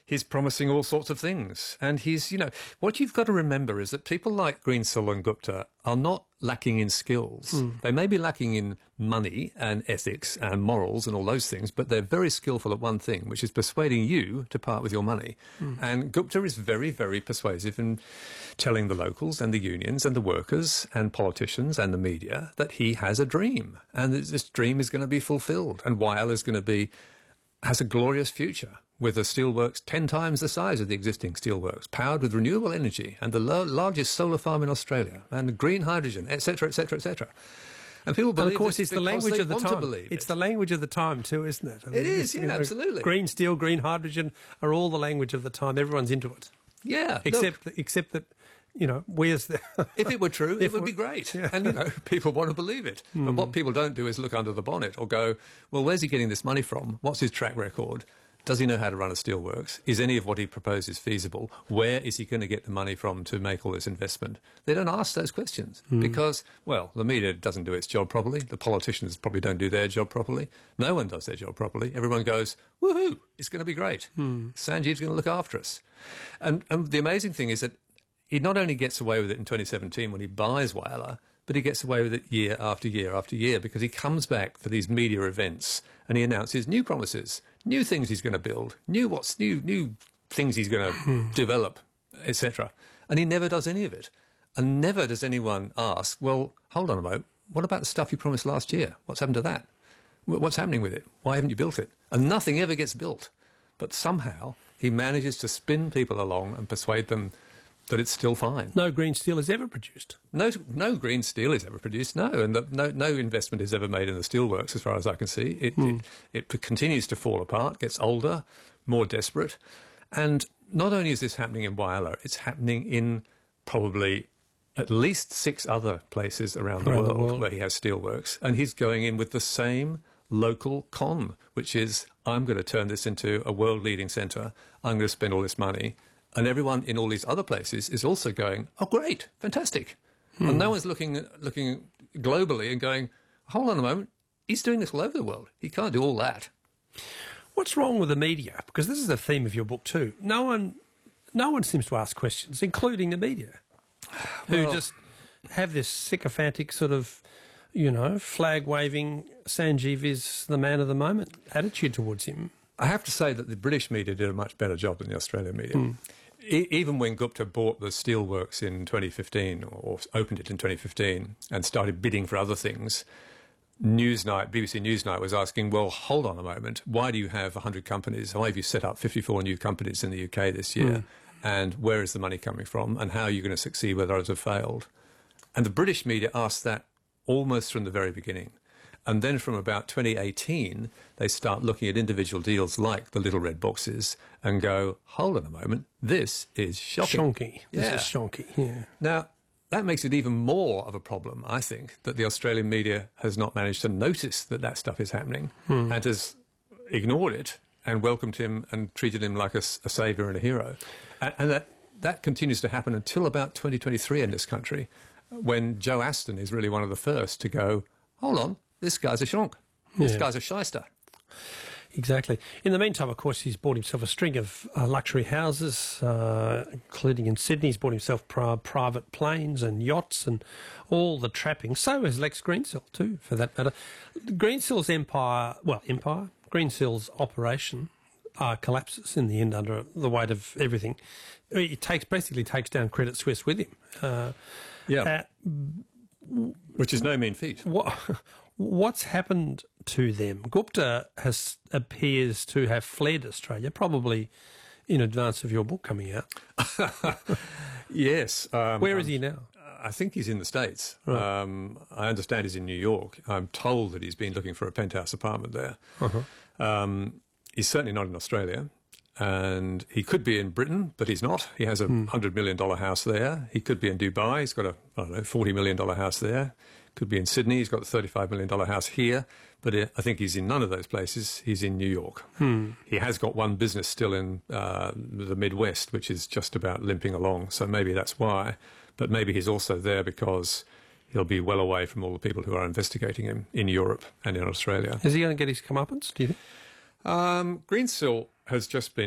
he's promising all sorts of things. And he's, what you've got to remember is that people like Greensill and Gupta are not lacking in skills. They may be lacking in money and ethics and morals and all those things, but they're very skillful at one thing, which is persuading you to part with your money. And Gupta is very, very persuasive in telling the locals and the unions and the workers and politicians and the media that he has a dream, and that this dream is going to be fulfilled, and Whyalla is going to has a glorious future with a steelworks 10 times the size of the existing steelworks, powered with renewable energy and the largest solar farm in Australia, and green hydrogen, etc., etc., etc. And people believe, and of course, it's the language of the time. It's the language of the time too, isn't it? It is, yeah, absolutely. Green steel, green hydrogen are all the language of the time. Everyone's into it. Yeah, except that. Where's the... If it were true, it would be great. Yeah. And, people want to believe it. But what people don't do is look under the bonnet or go, well, where's he getting this money from? What's his track record? Does he know how to run a steelworks? Is any of what he proposes feasible? Where is he going to get the money from to make all this investment? They don't ask those questions because, well, the media doesn't do its job properly. The politicians probably don't do their job properly. No one does their job properly. Everyone goes, woohoo, it's going to be great. Sanjeev's going to look after us. And the amazing thing is that he not only gets away with it in 2017 when he buys Whyalla, but he gets away with it year after year after year because he comes back for these media events and he announces new promises, new things he's going to build, new things he's going to develop, etc. And he never does any of it. And never does anyone ask, well, hold on a moment, what about the stuff you promised last year? What's happened to that? What's happening with it? Why haven't you built it? And nothing ever gets built. But somehow he manages to spin people along and persuade them that it's still fine. No green steel is ever produced. No green steel is ever produced, no. And no investment is ever made in the steelworks, as far as I can see. It continues to fall apart, gets older, more desperate. And not only is this happening in Whyalla, it's happening in probably at least 6 other places around the world where he has steelworks. And he's going in with the same local con, which is, I'm going to turn this into a world-leading centre. I'm going to spend all this money. And everyone in all these other places is also going, oh, great, fantastic. And no one's looking globally and going, hold on a moment, he's doing this all over the world. He can't do all that. What's wrong with the media? Because this is the theme of your book too. No one seems to ask questions, including the media, who just have this sycophantic sort of, flag-waving, Sanjeev is the man of the moment attitude towards him. I have to say that the British media did a much better job than the Australian media. Even when Gupta bought the steelworks in 2015, or opened it in 2015, and started bidding for other things, BBC Newsnight was asking, well, hold on a moment, why do you have 100 companies? Why have you set up 54 new companies in the UK this year? And where is the money coming from? And how are you going to succeed where others have failed? And the British media asked that almost from the very beginning. And then from about 2018, they start looking at individual deals like the little red boxes and go, hold on a moment, this is shocking. Shonky. This is shonky, yeah. Now, that makes it even more of a problem, I think, that the Australian media has not managed to notice that stuff is happening and has ignored it and welcomed him and treated him like a saviour and a hero. And that continues to happen until about 2023 in this country, when Joe Aston is really one of the first to go, hold on, this guy's a shonk. This guy's a shyster. Exactly. In the meantime, of course, he's bought himself a string of luxury houses, including in Sydney. He's bought himself private planes and yachts and all the trappings. So has Lex Greensill too, for that matter. Greensill's Greensill's operation collapses in the end under the weight of everything. He basically takes down Credit Suisse with him. Which is no mean feat. What's happened to them? Gupta appears to have fled Australia, probably in advance of your book coming out. Yes. Where is he now? I think he's in the States. Right. I understand he's in New York. I'm told that he's been looking for a penthouse apartment there. He's certainly not in Australia. And he could be in Britain, but he's not. He has a $100 million house there. He could be in Dubai. He's got a, $40 million house there. Could be in Sydney. He's got a $35 million house here. But I think he's in none of those places. He's in New York. He has got one business still in the Midwest, which is just about limping along. So maybe that's why. But maybe he's also there because he'll be well away from all the people who are investigating him in Europe and in Australia. Is he going to get his comeuppance, do you think? Greensill has just been